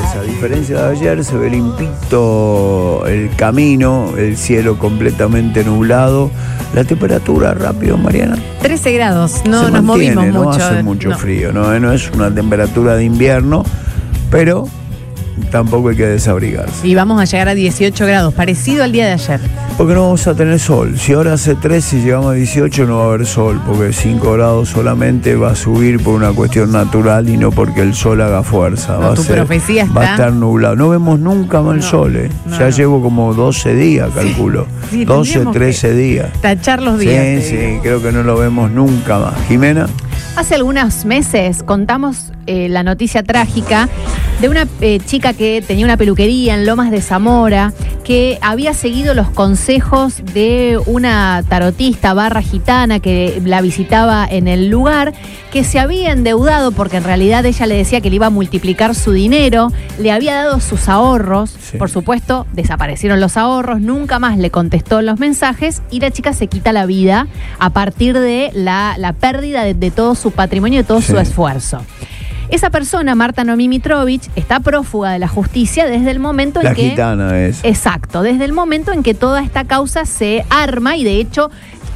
A diferencia de ayer, se ve limpito el camino, el cielo completamente nublado. La temperatura, rápido, Mariana. 13 grados, no se nos mantiene, movimos no mucho. hace mucho frío, no es una temperatura de invierno, pero tampoco hay que desabrigarse. Y vamos a llegar a 18 grados, parecido al día de ayer. Porque no vamos a tener sol. Si ahora hace 13 y llegamos a 18 no va a haber sol, porque 5 grados solamente va a subir por una cuestión natural y no porque el sol haga fuerza. No, tu profecía está... Va a estar nublado. No vemos nunca más el sol, Ya llevo como 12 días, calculo. Sí, 12, 13 días. Tachar los días. Sí, creo que no lo vemos nunca más. Jimena. Hace algunos meses contamos la noticia trágica de una chica que tenía una peluquería en Lomas de Zamora, que había seguido los consejos de una tarotista / gitana que la visitaba en el lugar, que se había endeudado porque en realidad ella le decía que le iba a multiplicar su dinero, le había dado sus ahorros, por supuesto, desaparecieron los ahorros, nunca más le contestó los mensajes y la chica se quita la vida a partir de la pérdida de todo su patrimonio y de todo su esfuerzo. Esa persona, Marta Noemí Mitrovich, está prófuga de la justicia desde el momento en que... La gitana es. Exacto, desde el momento en que toda esta causa se arma y de hecho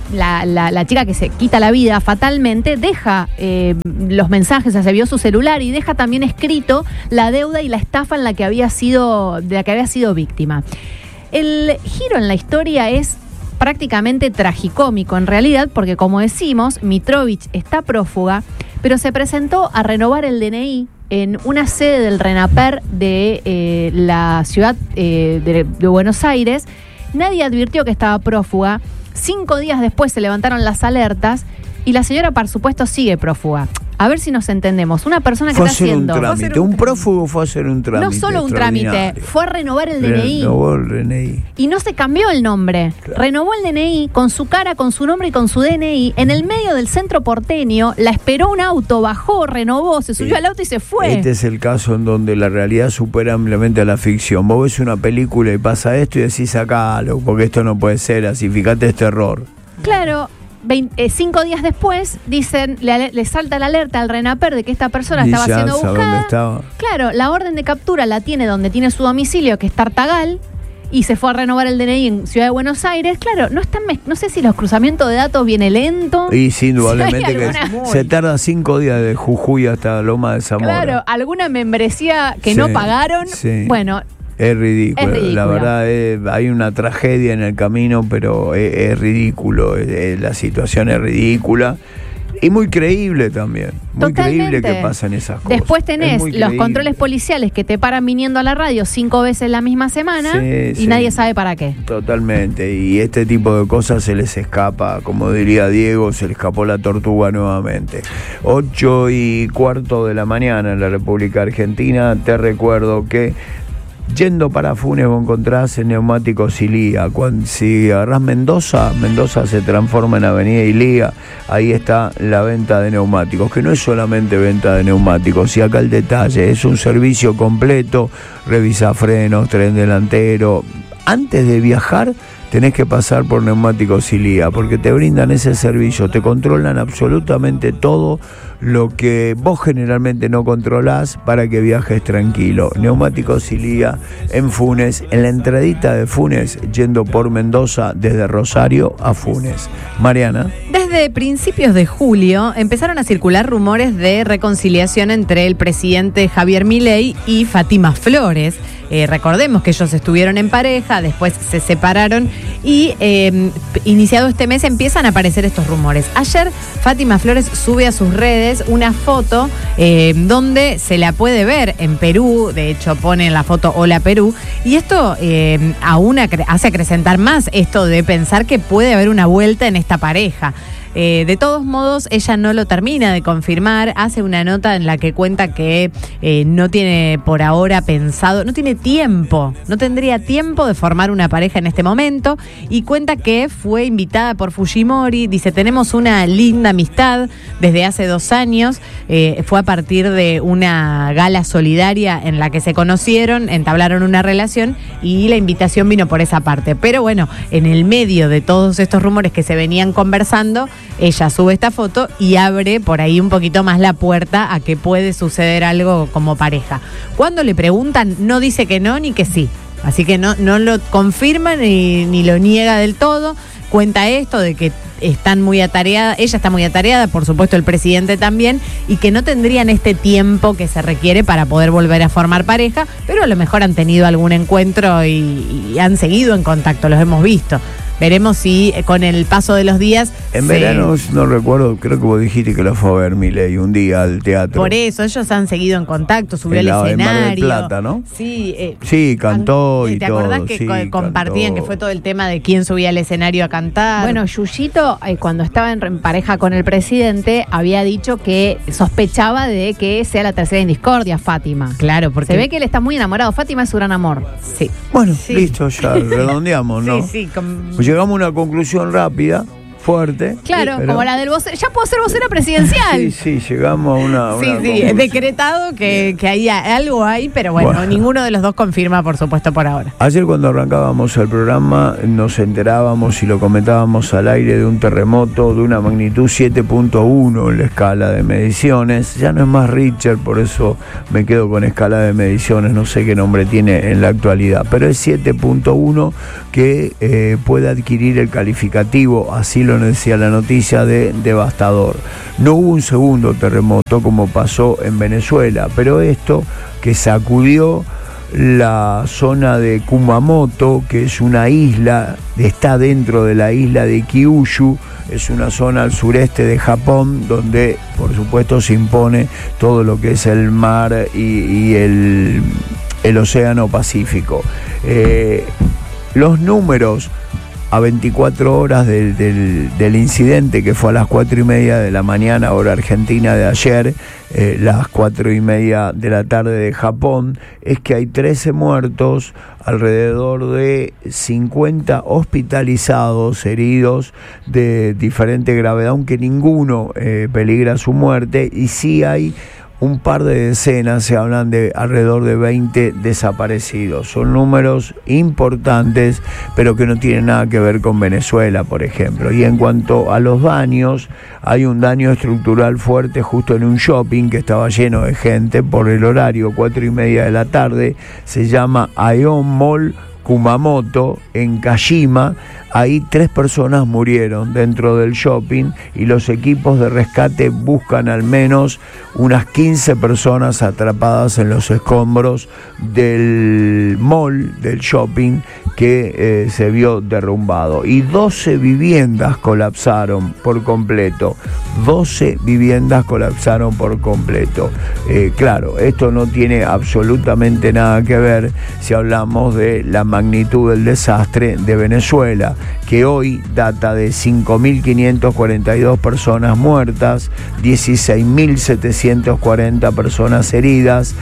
la chica que se quita la vida fatalmente deja los mensajes, se vio su celular y deja también escrito la deuda y la estafa en la que había sido víctima. El giro en la historia es prácticamente tragicómico en realidad, porque como decimos, Mitrovich está prófuga, pero se presentó a renovar el DNI en una sede del RENAPER de la ciudad de Buenos Aires. Nadie advirtió que estaba prófuga. 5 días después se levantaron las alertas y la señora, por supuesto, sigue prófuga. A ver si nos entendemos. Una persona que fue está haciendo... un prófugo fue a hacer un trámite. No solo un trámite, fue a renovar el DNI. Renovó el DNI. Y no se cambió el nombre. Claro. Renovó el DNI con su cara, con su nombre y con su DNI. En el medio del centro porteño, la esperó un auto, bajó, renovó, se subió al auto y se fue. Este es el caso en donde la realidad supera ampliamente a la ficción. Vos ves una película y pasa esto y decís, sacalo, porque esto no puede ser así, fíjate este error. Claro. 5 días después, dicen, le salta la alerta al RENAPER de que esta persona estaba siendo buscada. ¿Dónde estaba? Claro, la orden de captura la tiene donde tiene su domicilio, que es Tartagal, y se fue a renovar el DNI en Ciudad de Buenos Aires. Claro, no sé si los cruzamientos de datos viene lento. Y sí, indudablemente que se tarda 5 días de Jujuy hasta Loma de Zamora. Claro, alguna membresía que no pagaron. Sí. Bueno. Es ridículo, la verdad hay una tragedia en el camino, pero es ridículo, la situación es ridícula y muy creíble también, muy creíble que pasen esas cosas. Después tenés los controles policiales que te paran viniendo a la radio 5 veces la misma semana y nadie sabe para qué. Totalmente, y este tipo de cosas se les escapa, como diría Diego, se le escapó la tortuga nuevamente. 8:15 de la mañana en la República Argentina. Te recuerdo que yendo para Funes vos encontrás el neumático Ilía. Si agarrás Mendoza se transforma en Avenida Ilía. Ahí está la venta de neumáticos, que no es solamente venta de neumáticos. Y acá el detalle, es un servicio completo. Revisa frenos, tren delantero. Antes de viajar tenés que pasar por Neumáticos Ilía, porque te brindan ese servicio, te controlan absolutamente todo lo que vos generalmente no controlás para que viajes tranquilo. Neumáticos Ilía en Funes, en la entradita de Funes, yendo por Mendoza desde Rosario a Funes. Mariana. Desde principios de julio empezaron a circular rumores de reconciliación entre el presidente Javier Milei y Fátima Flores. Recordemos que ellos estuvieron en pareja, después se separaron y iniciado este mes empiezan a aparecer estos rumores. Ayer Fátima Flores sube a sus redes una foto donde se la puede ver en Perú, de hecho pone en la foto Hola Perú, y esto aún hace acrecentar más esto de pensar que puede haber una vuelta en esta pareja. De todos modos, ella no lo termina de confirmar, hace una nota en la que cuenta que no tiene por ahora pensado, no tiene tiempo, no tendría tiempo de formar una pareja en este momento, y cuenta que fue invitada por Fujimori, dice, tenemos una linda amistad desde hace 2 años, fue a partir de una gala solidaria en la que se conocieron, entablaron una relación y la invitación vino por esa parte, pero bueno, en el medio de todos estos rumores que se venían conversando, ella sube esta foto y abre por ahí un poquito más la puerta a que puede suceder algo como pareja. Cuando le preguntan, no dice que no ni que sí. Así que no lo confirma ni lo niega del todo. Cuenta esto de que están muy atareadas, ella está muy atareada, por supuesto el presidente también, y que no tendrían este tiempo que se requiere para poder volver a formar pareja, pero a lo mejor han tenido algún encuentro y han seguido en contacto, los hemos visto. Veremos si con el paso de los días... En verano, no recuerdo, creo que vos dijiste que lo fue a ver Milei un día al teatro. Por eso, ellos han seguido en contacto, subió al escenario. En Mar del Plata, ¿no? Sí. Sí, cantó y todo. ¿Te acordás que sí, compartían cantó. que fue todo el tema de quién subía al escenario a cantar? Bueno, Yuyito, cuando estaba en pareja con el presidente, había dicho que sospechaba de que sea la tercera en discordia, Fátima. Claro, porque... Se ve que él está muy enamorado. Fátima es su gran amor. Sí. Bueno, Sí. listo, ya redondeamos, ¿no? Sí, Pues llegamos a una conclusión rápida, fuerte. Claro, pero- como la del vocero. Ya puedo ser vocera presidencial. Sí, llegamos a una Sí, conclusión. decretado que hay algo ahí, pero bueno, ninguno de los dos confirma, por supuesto, por ahora. Ayer cuando arrancábamos el programa nos enterábamos y lo comentábamos al aire de un terremoto de una magnitud 7.1 en la escala de mediciones. Ya no es más Richter, por eso me quedo con escala de mediciones, no sé qué nombre tiene en la actualidad, pero es 7.1 que puede adquirir el calificativo, así lo decía la noticia, de devastador. No hubo un segundo terremoto como pasó en Venezuela, pero esto que sacudió la zona de Kumamoto, que es una isla, está dentro de la isla de Kyushu, es una zona al sureste de Japón, donde por supuesto se impone todo lo que es el mar y el océano Pacífico. Los números a 24 horas del incidente, que fue a las 4:30 de la mañana, hora argentina de ayer, las 4:30 de la tarde de Japón, es que hay 13 muertos, alrededor de 50 hospitalizados, heridos de diferente gravedad, aunque ninguno peligra su muerte, y sí hay un par de decenas, se hablan de alrededor de 20 desaparecidos. Son números importantes, pero que no tienen nada que ver con Venezuela, por ejemplo. Y en cuanto a los daños, hay un daño estructural fuerte justo en un shopping que estaba lleno de gente por el horario, 4:30 de la tarde. Se llama Aeon Mall Kumamoto, en Kashima. Ahí 3 personas murieron dentro del shopping y los equipos de rescate buscan al menos unas 15 personas atrapadas en los escombros del mall, del shopping, que se vio derrumbado. Y 12 viviendas colapsaron por completo. 12 viviendas colapsaron por completo. Claro, esto no tiene absolutamente nada que ver si hablamos de la magnitud del desastre de Venezuela, que hoy data de 5.542 personas muertas, 16.740 personas heridas,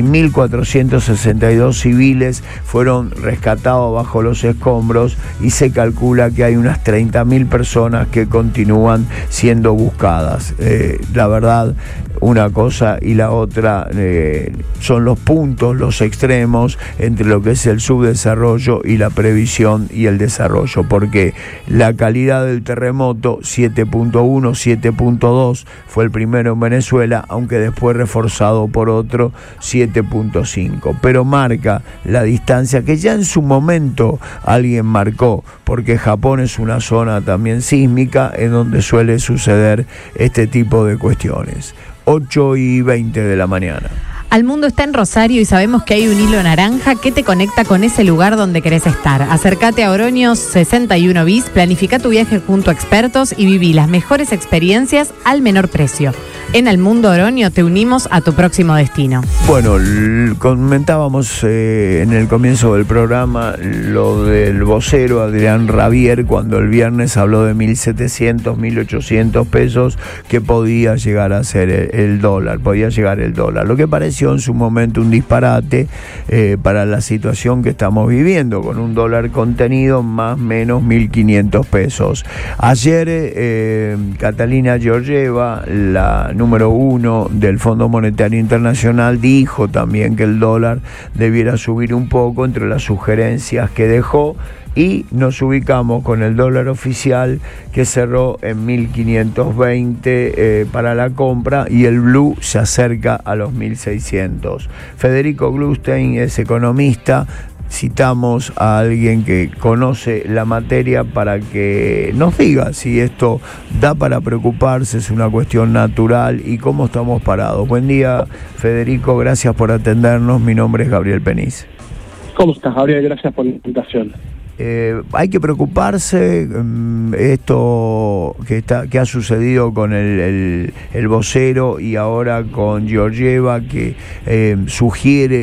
6.462 civiles fueron rescatados bajo los escombros y se calcula que hay unas 30.000 personas que continúan siendo buscadas. La verdad, una cosa y la otra son los puntos, los extremos entre lo que es el subdesarrollo y la previsión y el desarrollo, porque la calidad del terremoto 7.1, 7.2 fue el primero en Venezuela, aunque después reforzado por otro 7.5, pero marca la distancia que ya en su momento alguien marcó, porque Japón es una zona también sísmica en donde suele suceder este tipo de cuestiones. 8:20 de la mañana. Al Mundo está en Rosario y sabemos que hay un hilo naranja que te conecta con ese lugar donde querés estar. Acércate a Oroño 61 bis, planifica tu viaje junto a expertos y viví las mejores experiencias al menor precio. En Al Mundo Oroño te unimos a tu próximo destino. Bueno, comentábamos en el comienzo del programa lo del vocero Adrián Rabier, cuando el viernes habló de 1.700, 1.800 pesos que podía llegar a ser el dólar, podía llegar el dólar. Lo que pareció en su momento un disparate para la situación que estamos viviendo, con un dólar contenido más o menos 1.500 pesos. Ayer Catalina Georgieva, la número 1 del Fondo Monetario Internacional, dijo también que el dólar debiera subir un poco entre las sugerencias que dejó, y nos ubicamos con el dólar oficial que cerró en 1520 para la compra, y el blue se acerca a los 1600. Federico Glustein es economista. Citamos a alguien que conoce la materia para que nos diga si esto da para preocuparse, es una cuestión natural y cómo estamos parados. Buen día, Federico, gracias por atendernos. Mi nombre es Gabriel Peniz. ¿Cómo estás, Gabriel? Gracias por la invitación. Hay que preocuparse, esto que ha sucedido con el vocero y ahora con Georgieva, que sugiere